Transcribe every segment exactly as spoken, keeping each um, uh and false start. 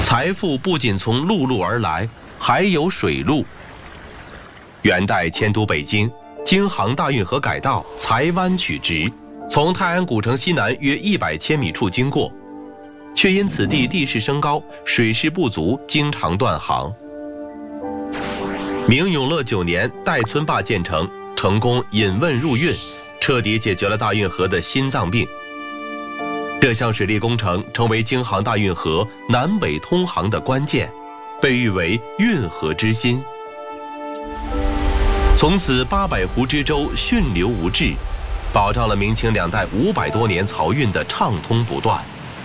财富不仅从陆路而来，还有水路。元代迁都北京，京杭大运河改道财湾取直，从泰安古城西南约一百千米处经过，却因此地地势升高，水势不足，经常断航。明永乐九年，戴村坝建成，成功引汶入运，彻底解决了大运河的心脏病。这项水利工程成为京杭大运河南北通航的关键，被誉为运河之心。从此八百湖之州汛流无滞，保障了明清两代五百多年漕运的畅通不断。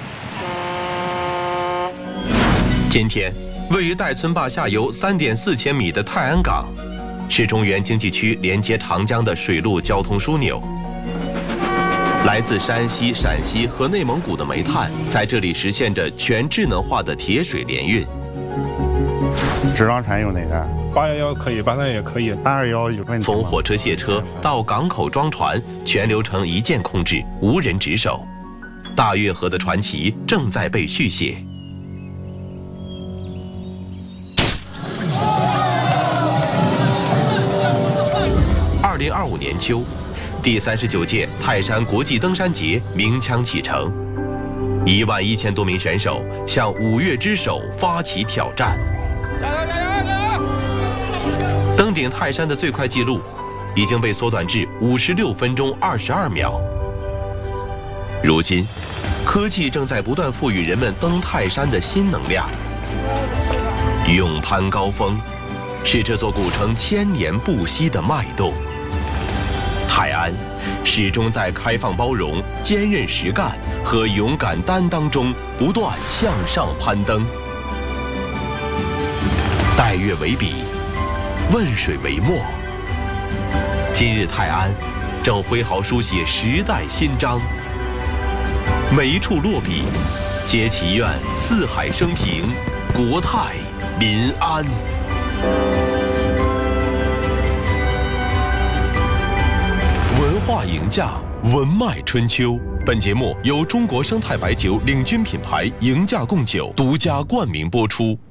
今天，位于戴村坝下游三点四千米的泰安港，是中原经济区连接长江的水陆交通枢纽。来自山西、陕西和内蒙古的煤炭在这里实现着全智能化的铁水联运。 纸装船用哪个？ 八幺幺可以，八三也可以。 八二幺有问题吗？ 从火车卸车到港口装船，全流程一键控制，无人值守。大运河的传奇正在被续写。二零二五年秋，第三十九届泰山国际登山节鸣枪启程，一万一千多名选手向五岳之首发起挑战。加油加油加油！登顶泰山的最快纪录已经被缩短至五十六分钟二十二秒。如今，科技正在不断赋予人们登泰山的新能量。勇攀高峰，是这座古城千年不息的脉动。泰安始终在开放包容、坚韧实干和勇敢担当中不断向上攀登。岱岳为笔，汶水为墨。今日泰安正挥毫书写时代新章，每一处落笔，皆祈愿四海升平，国泰民安。文化赢家，文脉春秋。本节目由中国生态白酒领军品牌赢家贡酒独家冠名播出。